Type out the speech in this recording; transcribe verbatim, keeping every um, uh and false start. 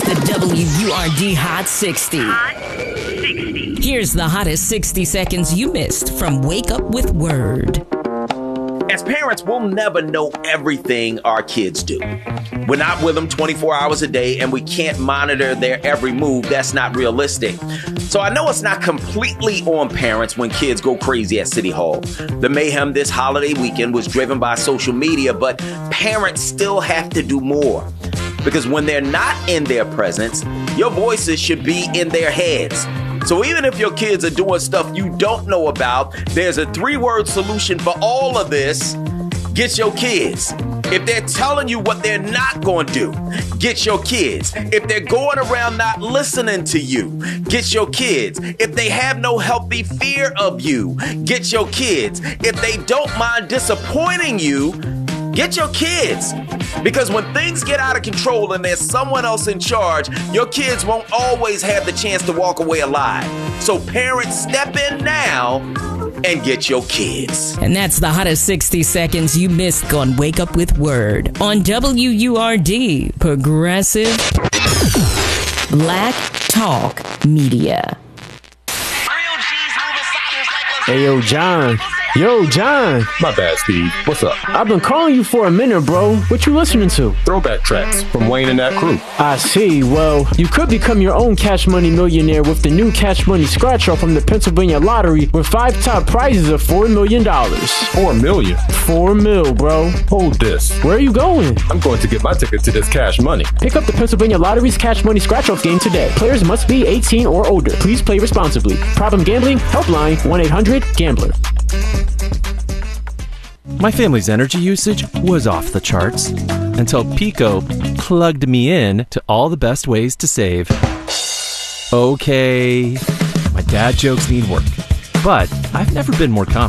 The W U R D Hot sixty. Hot sixty. Here's the hottest sixty seconds you missed from Wake Up with Word. As parents, we'll never know everything our kids do. We're not with them twenty-four hours a day, and we can't monitor their every move. That's not realistic. So I know it's not completely on parents when kids go crazy at City Hall. The mayhem this holiday weekend was driven by social media, but parents still have to do more. Because when they're not in their presence, your voices should be in their heads. So even if your kids are doing stuff you don't know about, there's a three-word solution for all of this. Get your kids. If they're telling you what they're not going to do, get your kids. If they're going around not listening to you, get your kids. If they have no healthy fear of you, get your kids. If they don't mind disappointing you, get your kids. Because when things get out of control and there's someone else in charge, your kids won't always have the chance to walk away alive. So parents, step in now and get your kids. And that's the hottest sixty seconds you missed on Wake Up with Word on W U R D, Progressive Black Talk Media. Hey, yo, John. Yo, John. My bad, Steve. What's up? I've been calling you for a minute, bro. What you listening to? Throwback tracks from Wayne and that crew. I see. Well, you could become your own Cash Money millionaire with the new Cash Money Scratch Off from the Pennsylvania Lottery with five top prizes of four million dollars. Four million? Four mil, bro. Hold this. Where are you going? I'm going to get my ticket to this Cash Money. Pick up the Pennsylvania Lottery's Cash Money Scratch Off game today. Players must be eighteen or older. Please play responsibly. Problem gambling? Helpline one eight hundred gambler. My family's energy usage was off the charts until Pico plugged me in to all the best ways to save. Okay, my dad jokes need work, but I've never been more confident